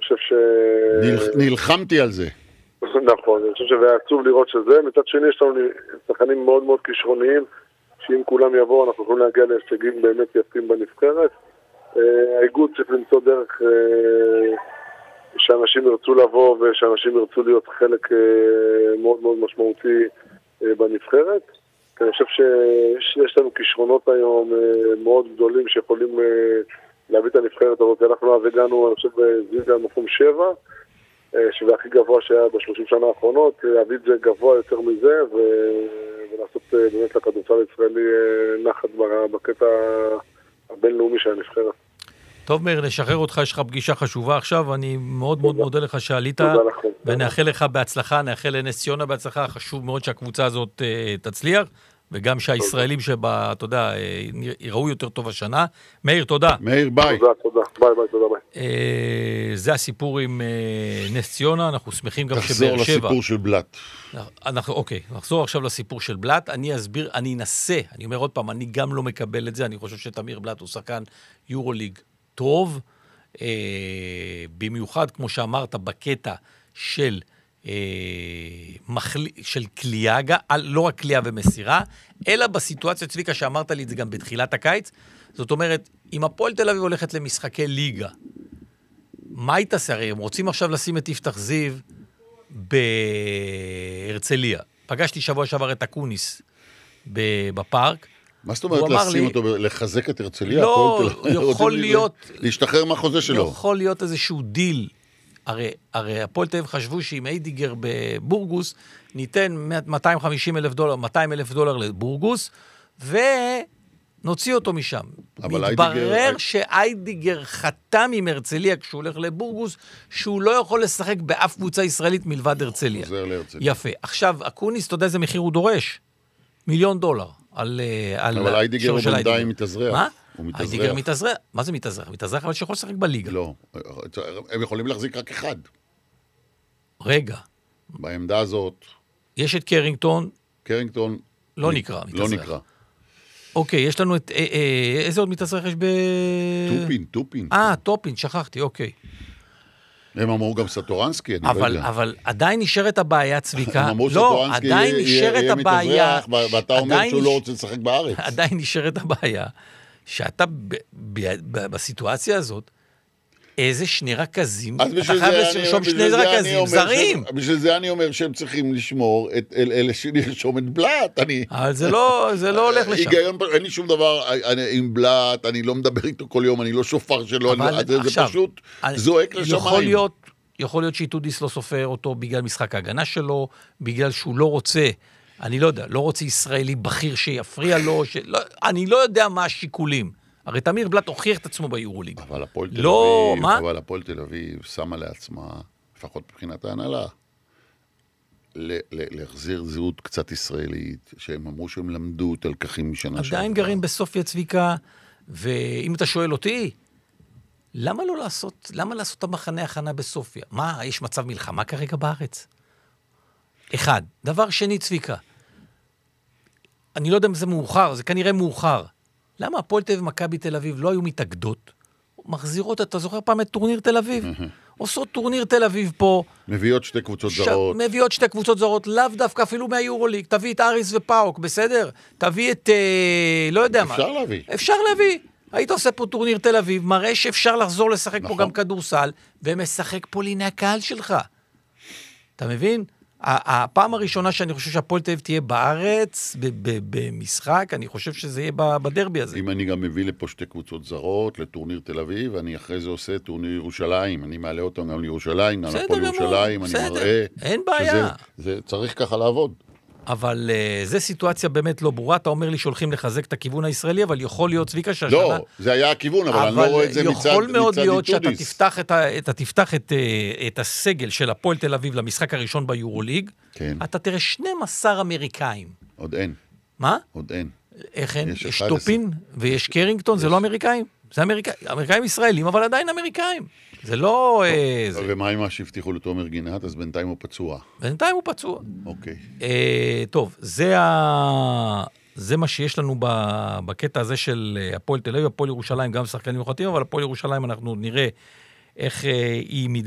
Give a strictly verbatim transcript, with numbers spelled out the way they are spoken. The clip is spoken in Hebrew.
חושב ש... נלחמתי על זה. נכון, אני חושב שזה עצוב לראות שזה. מצד שני, יש לנו שחקנים מאוד מאוד כישרוניים, שאם כולם יבואו, אנחנו יכולים להגיע להישגים באמת יפים בנבחרת. האיגוד צריך למצוא דרך שאנשים ירצו לבוא, ושאנשים ירצו להיות חלק מאוד מאוד משמעותי בנבחרת. אני חושב שיש לנו כישרונות היום מאוד גדולים שיכולים להביא את הנבחרת הזאת. אנחנו הגענו, אני חושב, בזיגה מקום שבע, שזה הכי גבוה שהיה בשלושים שנה האחרונות, להביא את זה גבוה יותר מזה, ולעשות באמת לכדורסל הישראלי נחת בקטע הבינלאומי של הנבחרת. טוב, מאיר, נשחרר אותך, יש לך פגישה חשובה עכשיו, אני מאוד מאוד מודה לך שעלית, ונאחל לך בהצלחה, נאחל לנס ציונה בהצלחה, חשוב מאוד שהקבוצה הזאת תצליח, וגם שהישראלים שבה, אתה יודע, יראו יותר טוב השנה. מאיר, תודה. מאיר, ביי. תודה, תודה. ביי, ביי, תודה, ביי. זה הסיפור עם נס ציונה, אנחנו שמחים גם שבאר שבע. תחזור לסיפור של בלט. אנחנו, אוקיי, נחזור עכשיו לסיפור של בלט. אני אסביר, אני אנסה, אני אומר עוד פעם, אני גם לא מקבל את זה, אני חושב שתמיר בלט הוא שחקן יורוליג טוב, במיוחד, כמו שאמרת, בקטע של... של קליאגה, לא רק קליאה ומסירה, אלא בסיטואציה צביקה שאמרת לי את זה גם בתחילת הקיץ. זאת אומרת, אם הפועל תל אביב הולכת למשחקי ליגה, מה היא תעשה? הרי הם רוצים עכשיו לשים את יפתח זיו בהרצליה. פגשתי שבוע שעבר את אקוניס בפארק. מה זאת אומרת לשים אותו, לחזק את הרצליה? לא, יכול להיות... להשתחרר מהחוזה שלו. יכול להיות איזשהו דיל. הרי, הרי הפועל תל אביב חשבו שאם איידיגר בבורגוס, ניתן מאתיים וחמישים אלף דולר, מאתיים אלף דולר לבורגוס, ונוציא אותו משם. מתברר איידיגר... שאיידיגר חתם עם הרצליה כשהוא הולך לבורגוס, שהוא לא יכול לשחק באף קבוצה ישראלית מלבד הרצליה. חוזר להרצליה. יפה. עכשיו, אקוניס, אתה יודע איזה מחיר הוא דורש? מיליון דולר. על, על אבל איידיגר הוא בינתיים מתאזרח. מה? איידיגר מתאזרח. מה זה מתאזרח? מתאזרח אבל שיכול לשחק בליגה. לא, הם יכולים להחזיק רק אחד. רגע. בעמדה הזאת. יש את קרינגטון. קרינגטון. לא נקרא, מתאזרח. לא נקרא. אוקיי, יש לנו את... איזה עוד מתאזרח יש ב... טופין, טופין. אה, טופין, שכחתי, אוקיי. הם אמרו גם סטורנסקי, אני אבל, לא יודע. אבל עדיין נשארת הבעיה, צביקה. הם אמרו לא, שטורנסקי עדיין נשארת יהיה הבעיה. מתאזרח, ואתה אומר שהוא לא רוצה לשחק בארץ. עדיין נשארת הבעיה, שאתה ב, ב, ב, בסיטואציה הזאת, איזה שני רכזים, אתה חייב לרשום שני רכזים זרים. בשביל זה אני אומר שהם צריכים לשמור את אלה שנרשום את בלט. אבל זה לא, זה לא הולך לשם. אין לי שום דבר עם בלט, אני לא מדבר איתו כל יום, אני לא שופר שלו, זה פשוט זועק לשמיים. יכול להיות שאיתודיס לא סופר אותו בגלל משחק ההגנה שלו, בגלל שהוא לא רוצה, אני לא יודע, לא רוצה ישראלי בכיר שיפריע לו, אני לא יודע מה השיקולים. הרי תמיר בלט הוכיח את עצמו ביורוליג. אבל הפועל תל לא, אביב, מה? אבל הפועל תל אביב שמה לעצמה, לפחות מבחינת ההנהלה, להחזיר זהות קצת ישראלית, שהם אמרו שהם למדו את הלקחים משנה שעברה. עדיין גרים בסופיה צביקה, ואם אתה שואל אותי, למה לא לעשות, למה לעשות את המחנה הכנה בסופיה? מה, יש מצב מלחמה כרגע בארץ? אחד. דבר שני, צביקה, אני לא יודע אם זה מאוחר, זה כנראה מאוחר. למה הפועל תל אביב ומכבי תל אביב לא היו מתאגדות? מחזירות, אתה זוכר פעם את טורניר תל אביב? עושות טורניר תל אביב פה. מביאות שתי קבוצות זרות. מביאות שתי קבוצות זרות, לאו דווקא אפילו מהיורוליג. תביא את אריס ופאוק, בסדר? תביא את, לא יודע מה. אפשר להביא. אפשר להביא. היית עושה פה טורניר תל אביב, מראה שאפשר לחזור לשחק פה גם כדורסל, ומשחק פה לעיני הקהל שלך. אתה מבין? הפעם הראשונה שאני חושב שהפועל תל אביב תהיה בארץ, במשחק, אני חושב שזה יהיה בדרבי הזה. אם אני גם מביא לפה שתי קבוצות זרות, לטורניר תל אביב, אני אחרי זה עושה טורניר ירושלים, אני מעלה אותם גם לירושלים, גם לפועל ירושלים, אני מראה. אין בעיה. זה צריך ככה לעבוד. אבל uh, זו סיטואציה באמת לא ברורה, אתה אומר לי שהולכים לחזק את הכיוון הישראלי, אבל יכול להיות צביקה שהשנה... לא, זה היה הכיוון, אבל, אבל אני לא רואה את זה מצד איתודיס. יכול מאוד להיות שאתה תפתח, את, ה, אתה תפתח את, את הסגל של הפועל תל אביב למשחק הראשון ביורוליג, כן. אתה תראה שנים עשר אמריקאים. עוד אין. מה? עוד אין. איך אין? יש, יש טופין ויש קרינגטון, יש. זה לא אמריקאים? זה אמריקאים, אמריקאים ישראלים, אבל עדיין אמריקאים. זה לא... אה, זה... ומה עם מה שהבטיחו לתומר גינת? אז בינתיים הוא פצוע. בינתיים הוא פצוע. אוקיי. אה, טוב, זה, ה... זה מה שיש לנו בקטע הזה של הפועל תל אביב, הפועל ירושלים, גם שחקנים יוחדים, אבל הפועל ירושלים אנחנו נראה איך היא מתגלגלת.